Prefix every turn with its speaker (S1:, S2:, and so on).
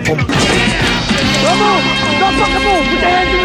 S1: ผม
S2: Don't move! Don't fucking move! Put your hands in